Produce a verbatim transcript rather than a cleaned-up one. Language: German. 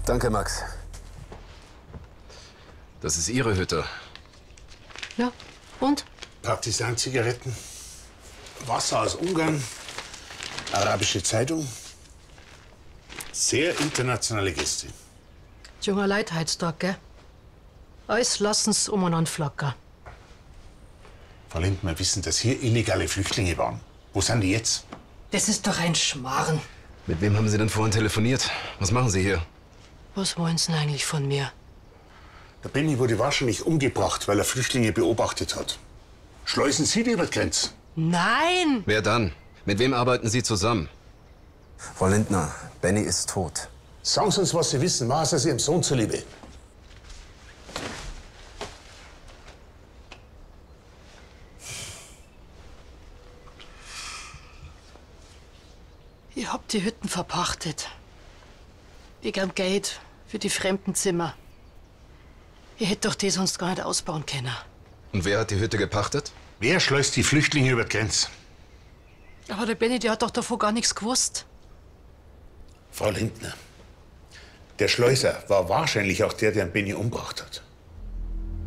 Danke, Max. Das ist Ihre Hütte. Ja, und? Partisan-Zigaretten, Wasser aus Ungarn, arabische Zeitung. Sehr internationale Gäste. Junger Leitheitstag, gell? Alles lassen's umeinander flackern. Frau Lindner, wir wissen, dass hier illegale Flüchtlinge waren. Wo sind die jetzt? Das ist doch ein Schmarrn. Mit wem haben Sie denn vorhin telefoniert? Was machen Sie hier? Was wollen Sie denn eigentlich von mir? Der Benny wurde wahrscheinlich umgebracht, weil er Flüchtlinge beobachtet hat. Schleusen Sie die über die Grenze? Nein! Wer dann? Mit wem arbeiten Sie zusammen? Frau Lindner, Benny ist tot. Sagen Sie uns, was Sie wissen. Machen Sie es Ihrem Sohn zuliebe. Ihr habt die Hütten verpachtet. Wegen Geld für die Fremdenzimmer. Ihr hättet doch die sonst gar nicht ausbauen können. Und wer hat die Hütte gepachtet? Wer schleust die Flüchtlinge über die Grenze? Aber der Benny, der hat doch davon gar nichts gewusst. Frau Lindner, der Schleuser war wahrscheinlich auch der, der den Benny umgebracht hat.